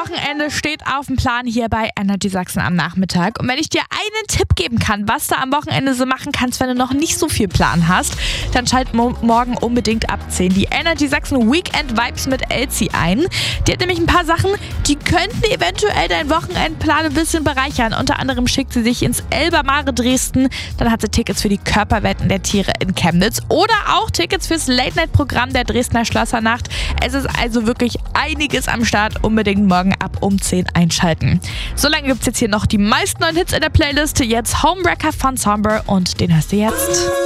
Wochenende steht auf dem Plan hier bei Energy Sachsen am Nachmittag. Und wenn ich dir einen Tipp geben kann, was du am Wochenende so machen kannst, wenn du noch nicht so viel Plan hast, dann schalt morgen unbedingt ab 10 die Energy Sachsen Weekend Vibes mit Elsie ein. Die hat nämlich ein paar Sachen, die könnten eventuell deinen Wochenendplan ein bisschen bereichern. Unter anderem schickt sie sich ins Elbermare Dresden. Dann hat sie Tickets für die Körperwetten der Tiere in Chemnitz oder auch Tickets fürs Late-Night-Programm der Dresdner Schlossernacht. Es ist also wirklich einiges am Start. Unbedingt morgen ab um 10 einschalten. Solange gibt es jetzt hier noch die meisten neuen Hits in der Playlist. Jetzt Homewrecker von Somber und den hörst du jetzt.